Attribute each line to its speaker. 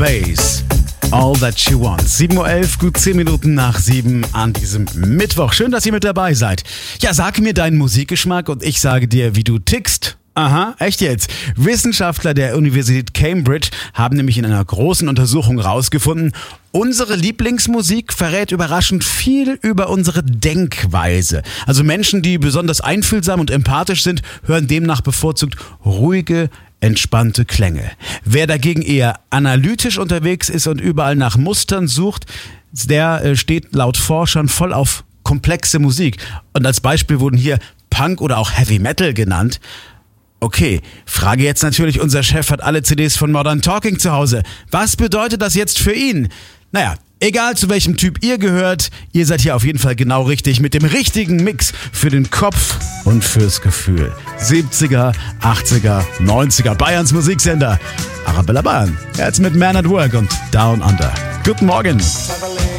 Speaker 1: Bass. All That She Wants. 7.11 Uhr, gut 10 Minuten nach 7 an diesem Mittwoch. Schön, dass ihr mit dabei seid. Ja, sag mir deinen Musikgeschmack und ich sage dir, wie du tickst. Aha, echt jetzt? Wissenschaftler der Universität Cambridge haben nämlich in einer großen Untersuchung herausgefunden, unsere Lieblingsmusik verrät überraschend viel über unsere Denkweise. Also Menschen, die besonders einfühlsam und empathisch sind, hören demnach bevorzugt ruhige, entspannte Klänge. Wer dagegen eher analytisch unterwegs ist und überall nach Mustern sucht, der steht laut Forschern voll auf komplexe Musik. Und als Beispiel wurden hier Punk oder auch Heavy Metal genannt. Okay, Frage jetzt natürlich, unser Chef hat alle CDs von Modern Talking zu Hause. Was bedeutet das jetzt für ihn? Naja, egal zu welchem Typ ihr gehört, ihr seid hier auf jeden Fall genau richtig mit dem richtigen Mix für den Kopf und fürs Gefühl. 70er, 80er, 90er, Bayerns Musiksender. Arabella Bayern, jetzt mit Man at Work und Down Under. Guten Morgen.